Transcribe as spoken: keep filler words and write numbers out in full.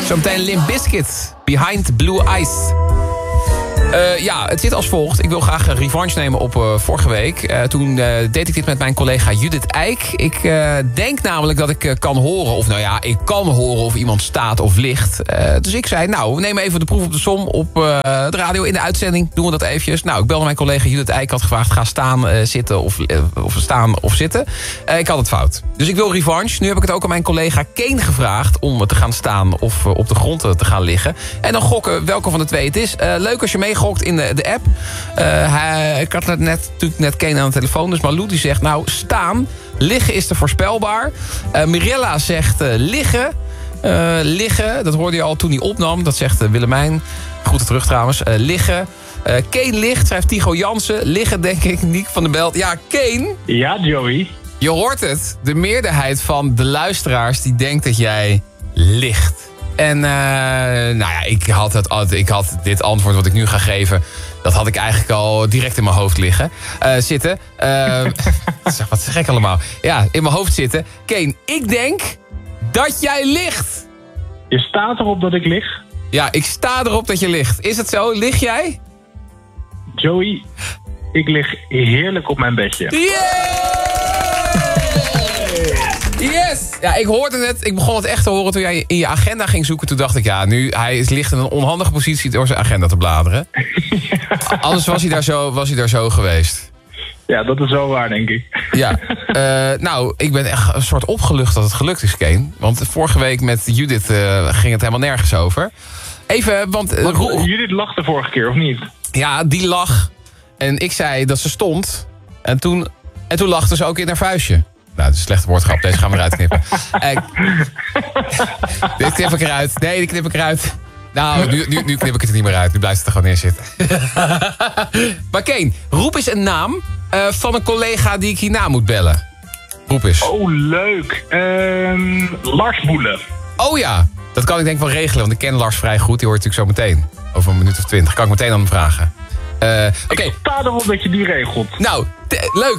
Zometeen Limp Bizkit, Behind Blue Eyes. Uh, ja, het zit als volgt. Ik wil graag uh, revanche nemen op uh, vorige week. Uh, toen uh, deed ik dit met mijn collega Judith Eijk. Ik uh, denk namelijk dat ik uh, kan horen... of nou ja, ik kan horen of iemand staat of ligt. Uh, dus ik zei, nou, neem even de proef op de som op uh, de radio in de uitzending. Doen we dat eventjes. Nou, ik belde mijn collega Judith Eijk. had gevraagd, ga staan, uh, zitten of, uh, of staan of zitten. Uh, ik had het fout. Dus ik wil revanche. Nu heb ik het ook aan mijn collega Kane gevraagd... om te gaan staan of uh, op de grond te gaan liggen. En dan gokken welke van de twee het is. Uh, leuk als je meegokt in de, de app. Uh, hij, ik had net, natuurlijk net Kane aan de telefoon. Dus Malou die zegt, nou, staan. Liggen is te voorspelbaar. Uh, Mirella zegt uh, liggen. Uh, liggen, dat hoorde je al toen hij opnam. Dat zegt uh, Willemijn. Goed terug trouwens. Uh, liggen. Uh, Kane ligt, schrijft Tycho Jansen. Liggen, denk ik, Niek van der Belt. Ja, Kane. Ja, Joey. Je hoort het. De meerderheid van de luisteraars die denkt dat jij ligt. En uh, nou ja, ik had, het, ik had dit antwoord wat ik nu ga geven... dat had ik eigenlijk al direct in mijn hoofd liggen. Uh, zitten. Uh, wat zeg ik allemaal? Ja, in mijn hoofd zitten. Kane, ik denk dat jij ligt. Je staat erop dat ik lig? Ja, ik sta erop dat je ligt. Is het zo? Lig jij? Joey, ik lig heerlijk op mijn bedje. Yeah! Yes! Ja, ik hoorde het. Ik begon het echt te horen toen jij in je agenda ging zoeken. Toen dacht ik, ja, nu hij ligt in een onhandige positie door zijn agenda te bladeren. Ja. Anders was hij, daar zo, was hij daar zo geweest. Ja, dat is wel waar, denk ik. Ja, uh, nou, ik ben echt een soort opgelucht dat het gelukt is, Kane. Want vorige week met Judith uh, ging het helemaal nergens over. Even, want... Uh, Ro- Judith lag de vorige keer, of niet? Ja, die lag. En ik zei dat ze stond. En toen, en toen lachte ze ook in haar vuistje. Nou, dat is een slechte woordgrap. Deze gaan we eruit knippen. uh, dit knip ik eruit. Nee, die knip ik eruit. Nou, nu, nu, nu knip ik het er niet meer uit. Nu blijft het er gewoon in zitten. Maar Kane, roep eens een naam uh, van een collega die ik hierna moet bellen. Roep eens. Oh, leuk. Uh, Lars Boelen. Oh ja, dat kan ik denk wel regelen. Want ik ken Lars vrij goed. Die hoort natuurlijk zo meteen. Over een minuut of twintig. Kan ik meteen aan hem vragen. Uh, Oké. Okay. Ik sta erop dat je die regelt. Nou, t- leuk.